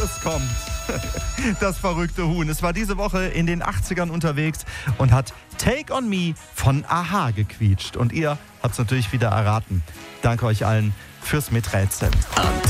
rauskommt. Das verrückte Huhn. Es war diese Woche in den 80ern unterwegs und hat Take on Me von a-ha gequietscht. Und ihr habt es natürlich wieder erraten. Danke euch allen fürs Miträtseln.